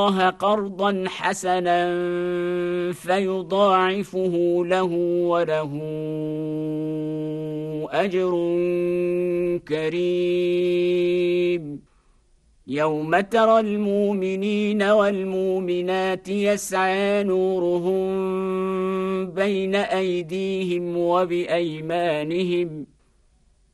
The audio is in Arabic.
الله قرضا حسنا فيضاعفه له وله أجر كريم. يوم ترى المؤمنين والمؤمنات يسعى نورهم بين أيديهم وبأيمانهم